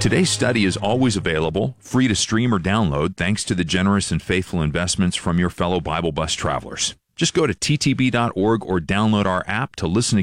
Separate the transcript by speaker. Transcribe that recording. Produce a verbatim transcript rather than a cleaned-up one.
Speaker 1: Today's study is always available, free to stream or download, thanks to the generous and faithful investments from your fellow Bible Bus travelers. Just go to t t b dot org or download our app to listen